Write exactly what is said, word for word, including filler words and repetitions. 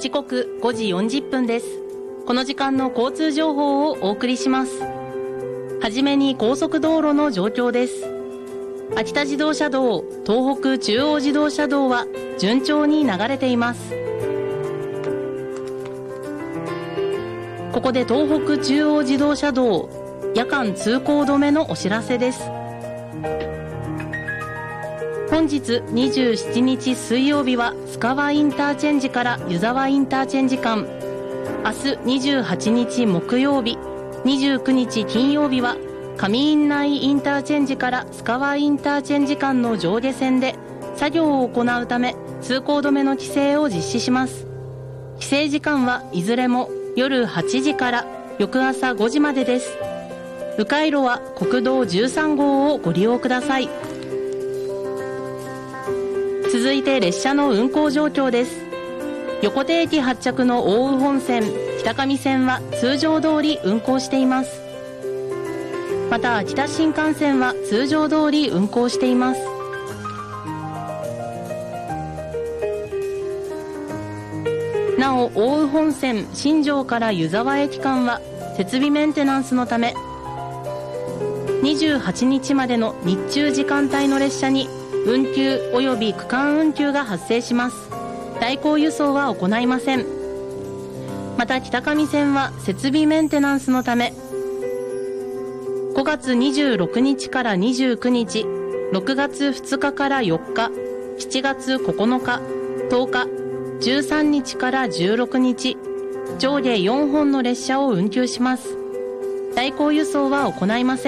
時刻ごじよんじゅっぷんです。この時間の交通情報をお送りします。はじめに高速道路の状況です。秋田自動車道、東北中央自動車道は順調に流れています。ここで東北中央自動車道、夜間通行止めのお知らせです。本日にじゅうしちにち水曜日は須川インターチェンジから湯沢インターチェンジ間、明日にじゅうはちにち木曜日、にじゅうくにち金曜日は上院内インターチェンジから須川インターチェンジ間の上下線で作業を行うため通行止めの規制を実施します。規制時間はいずれも夜はちじから翌朝ごじまでです。迂回路は国道じゅうさんごうをご利用ください。続いて列車の運行状況です。横手駅発着の奥羽本線、北上線は通常通り運行しています。また秋田新幹線は通常通り運行しています。なお奥羽本線新庄から湯沢駅間は設備メンテナンスのためにじゅうはちにちまでの日中時間帯の列車に運休及び区間運休が発生します。代行輸送は行いません。また北上線は設備メンテナンスのためごがつにじゅうろくにちからにじゅうくにち、ろくがつふつかからよっか、しちがつここのか、とおか、じゅうさんにちからじゅうろくにち、上下よんほんの列車を運休します。代行輸送は行いません。